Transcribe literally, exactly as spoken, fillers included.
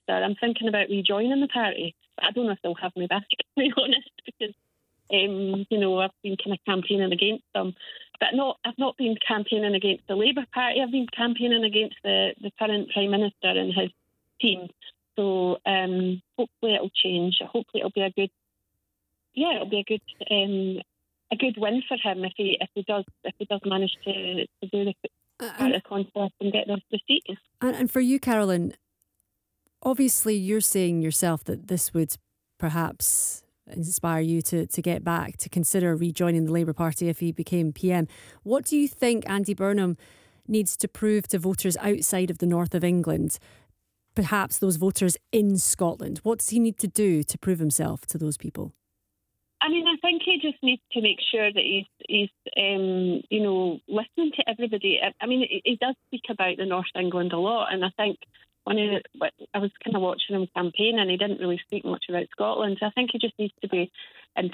Minister, I'm thinking about rejoining the party. But I don't know if they'll have me back, to be honest, because, um, you know, I've been kind of campaigning against them. But not, I've not been campaigning against the Labour Party. I've been campaigning against the, the current Prime Minister and his team. So um, hopefully it'll change. Hopefully it'll be a good, yeah, it'll be a good, um, a good win for him if he if he does if he does manage to, to do the Uh, part and, of the contest and get the, the seat. and, and for you, Carolyn, obviously you're saying yourself that this would perhaps inspire you to, to get back, to consider rejoining the Labour Party if he became P M. What do you think Andy Burnham needs to prove to voters outside of the north of England, perhaps those voters in Scotland? What does he need to do to prove himself to those people? I mean, I think he just needs to make sure that he's, he's um, you know, listening to everybody. I, I mean, he, he does speak about the North England a lot, and I think when he, I was kind of watching him campaign, and he didn't really speak much about Scotland. So I think he just needs to be in